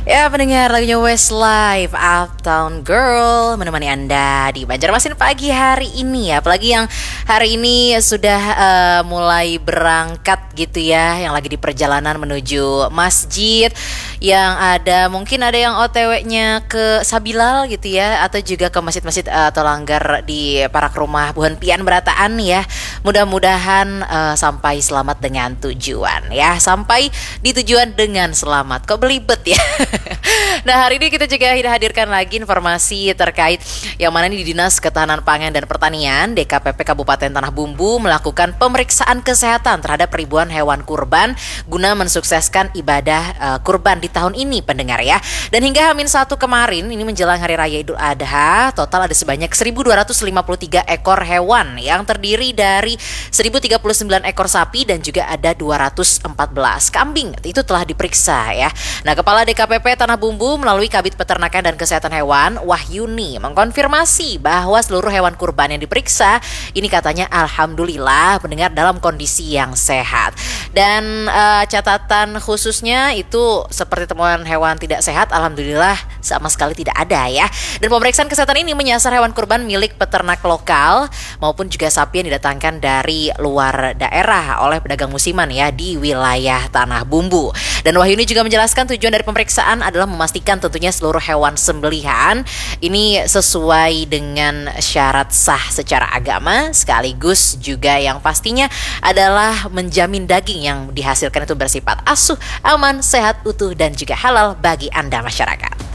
Ya, pendengar lagunya Westlife, Uptown Girl menemani Anda di Banjarmasin pagi hari ini ya. Apalagi yang hari ini sudah mulai berangkat gitu ya, yang lagi di perjalanan menuju masjid, yang ada mungkin ada yang OTW-nya ke Sabilal gitu ya, atau juga ke masjid-masjid atau langgar di Parak Rumah Buhenpian Berataan ya. Mudah-mudahan sampai selamat dengan tujuan ya, sampai di tujuan dengan selamat. Kok belibet ya? Nah, hari ini kita juga hadirkan lagi informasi terkait yang mana ini di Dinas Ketahanan Pangan dan Pertanian DKPP Kabupaten Tanah Bumbu melakukan pemeriksaan kesehatan terhadap ribuan hewan kurban guna mensukseskan ibadah kurban di tahun ini, pendengar ya. Dan hingga H-1 kemarin ini menjelang Hari Raya Idul Adha, total ada sebanyak 1.253 ekor hewan yang terdiri dari 1.039 ekor sapi dan juga ada 214 kambing. Itu telah diperiksa ya. Nah, Kepala DKPP Tanah Bumbu melalui Kabid Peternakan dan Kesehatan Hewan Wahyuni mengkonfirmasi bahwa seluruh hewan kurban yang diperiksa ini katanya alhamdulillah mendengar dalam kondisi yang sehat. Dan catatan khususnya itu seperti temuan hewan tidak sehat, alhamdulillah sama sekali tidak ada ya. Dan pemeriksaan kesehatan ini menyasar hewan kurban milik peternak lokal maupun juga sapi yang didatangkan dari luar daerah oleh pedagang musiman ya di wilayah Tanah Bumbu. Dan Wahyuni juga menjelaskan tujuan dari pemeriksaan adalah memastikan tentunya seluruh hewan sembelihan ini sesuai dengan syarat sah secara agama, sekaligus juga yang pastinya adalah menjamin daging yang dihasilkan itu bersifat asuh, aman, sehat, utuh dan juga halal bagi Anda masyarakat.